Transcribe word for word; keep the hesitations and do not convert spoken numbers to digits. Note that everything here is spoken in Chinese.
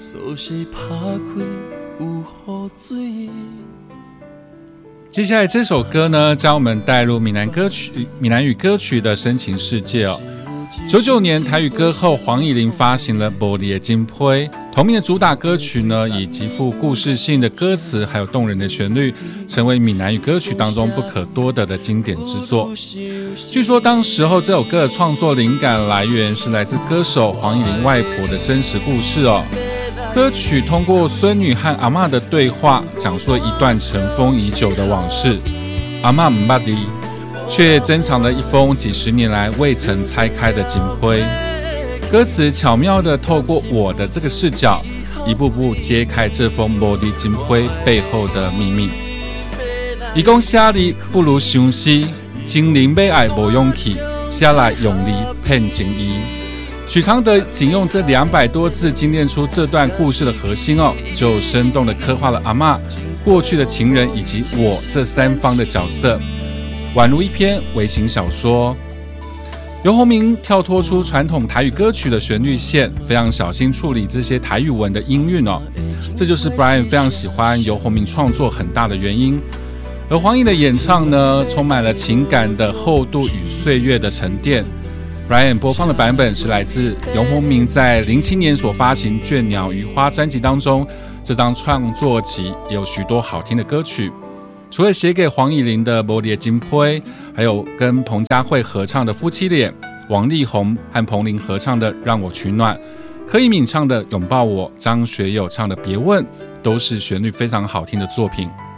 锁是打开有雨水。 接下来这首歌呢，将我们带入闽南歌曲、闽南语歌曲的深情世界哦。九九年台语歌后黄乙玲发行了《无你的金批》同名的主打歌曲呢，以极富故事性的歌词还有动人的旋律，成为闽南语歌曲当中不可多得的经典之作。据说当时候这首歌的创作灵感来源是来自歌手黄乙玲外婆的真实故事哦。歌曲通过孙女和阿嬷的对话，讲述了一段尘封已久的往事。阿嬷不捌你，却珍藏了一封几十年来未曾拆开的金批。歌词巧妙地透过我的这个视角，一步步揭开这封无你金批背后的秘密。伊讲写你不如相思，精灵要爱无勇气，写来用力骗情意。许常德仅用这两百多字精炼出这段故事的核心哦，就生动地刻画了阿嬷、过去的情人以及我这三方的角色，宛如一篇微型小说。游鸿明跳脱出传统台语歌曲的旋律线，非常小心处理这些台语文的音韵哦，这就是 Brian 非常喜欢游鸿明创作很大的原因。而黄颖的演唱呢，充满了情感的厚度与岁月的沉淀。Brian 播放的版本是来自游鸿明在零七年所发行《倦鸟鱼花》专辑当中，这张创作集也有许多好听的歌曲，除了写给黄乙玲的《无你的金批》，还有跟彭佳慧合唱的《夫妻脸》，王力宏和彭羚合唱的《让我取暖》，柯以敏唱的《拥抱我》，张学友唱的《别问》，都是旋律非常好听的作品。